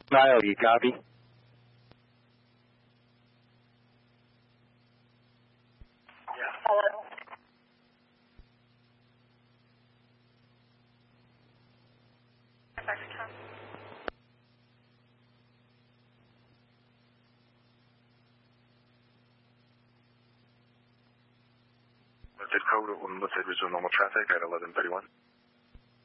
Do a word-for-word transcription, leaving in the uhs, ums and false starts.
Dial, you copy? Hello. Limited code, limited resume normal traffic at eleven thirty-one.